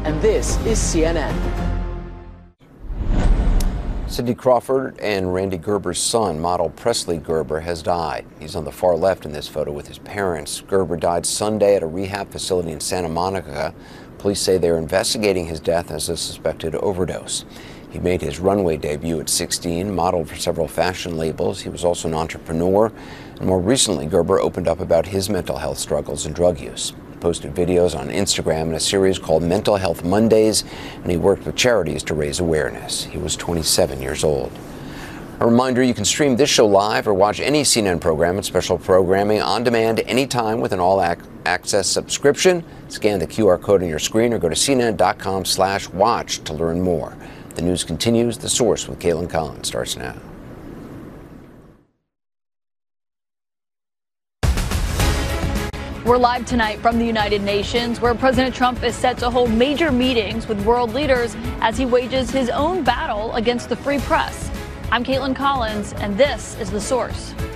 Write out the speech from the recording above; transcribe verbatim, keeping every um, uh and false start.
and this is C N N. Cindy Crawford and Randy Gerber's son, model Presley Gerber, has died. He's on the far left in this photo with his parents. Gerber died Sunday at a rehab facility in Santa Monica. Police say they're investigating his death as a suspected overdose. He made his runway debut at sixteen, modeled for several fashion labels. He was also an entrepreneur. And more recently, Gerber opened up about his mental health struggles and drug use. He posted videos on Instagram in a series called Mental Health Mondays, and he worked with charities to raise awareness. He was twenty-seven years old. A reminder, you can stream this show live or watch any C N N program and special programming on demand anytime with an all-access subscription. Scan the Q R code on your screen or go to C N N dot com slash watch to learn more. The news continues. The Source with Kaitlan Collins starts now. We're live tonight from the United Nations, where President Trump is set to hold major meetings with world leaders as he wages his own battle against the free press. I'm Kaitlan Collins, and this is The Source.